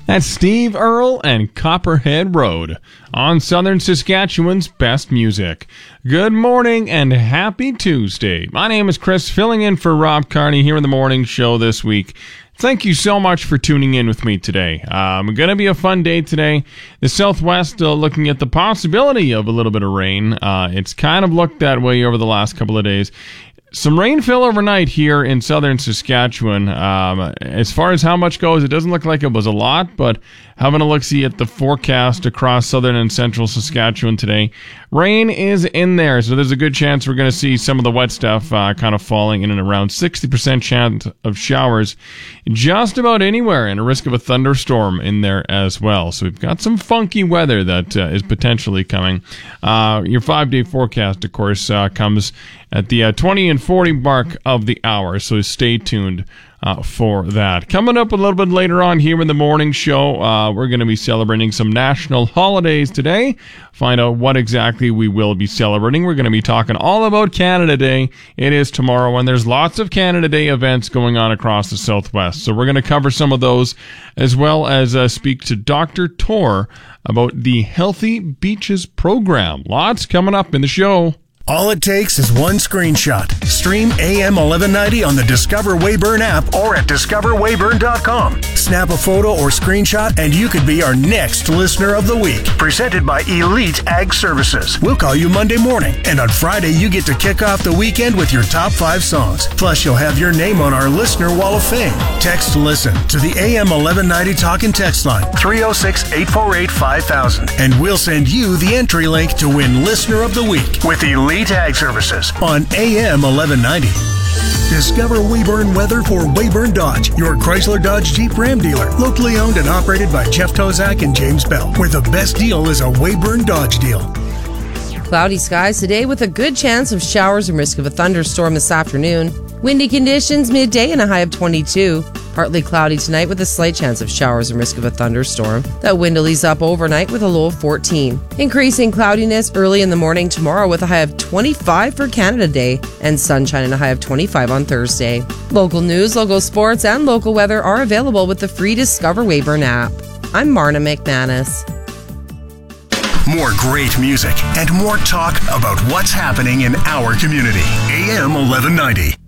That's Steve Earle and Copperhead Road on Southern Saskatchewan's best music. Good morning and happy Tuesday. My name is Chris, filling in for Rob Carney here in the morning show this week. Thank you so much for tuning in with me today. Going to be a fun day today. The Southwest looking at the possibility of a little bit of rain. It's kind of looked that way over the last couple of days. Some rain fell overnight here in southern Saskatchewan. As far as how much goes, it doesn't look like it was a lot, but having a look-see at the forecast across southern and central Saskatchewan today, rain is in there, so there's a good chance we're going to see some of the wet stuff kind of falling in and around 60% chance of showers just about anywhere, and a risk of a thunderstorm in there as well. So we've got some funky weather that is potentially coming. Your 5-day forecast, of course, comes at the 20 and 40 mark of the hour, so stay tuned for that. Coming up a little bit later on here in the morning show, we're going to be celebrating some national holidays today. Find out what exactly we will be celebrating. We're going to be talking all about Canada Day. It is tomorrow, and there's lots of Canada Day events going on across the Southwest. So we're going to cover some of those, as well as speak to Dr. Tor about the Healthy Beaches program. Lots coming up in the show. All it takes is one screenshot. Stream AM 1190 on the Discover Weyburn app or at discoverweyburn.com. Snap a photo or screenshot and you could be our next Listener of the Week. Presented by Elite Ag Services. We'll call you Monday morning, and on Friday you get to kick off the weekend with your top 5 songs. Plus you'll have your name on our Listener Wall of Fame. Text LISTEN to the AM 1190 talk and text line 306-848-5000, and we'll send you the entry link to win Listener of the Week with Elite Ag Services on AM 1190. Discover Weyburn weather for Weyburn Dodge, your Chrysler Dodge Jeep Ram dealer. Locally owned and operated by Jeff Tozak and James Bell, where the best deal is a Weyburn Dodge deal. Cloudy skies today with a good chance of showers and risk of a thunderstorm this afternoon. Windy conditions midday and a high of 22. Partly cloudy tonight with a slight chance of showers and risk of a thunderstorm. That wind will ease up overnight with a low of 14. Increasing cloudiness early in the morning tomorrow with a high of 25 for Canada Day and sunshine and a high of 25 on Thursday. Local news, local sports, and local weather are available with the free Discover Weyburn app. I'm Marna McManus. More great music and more talk about what's happening in our community. AM 1190.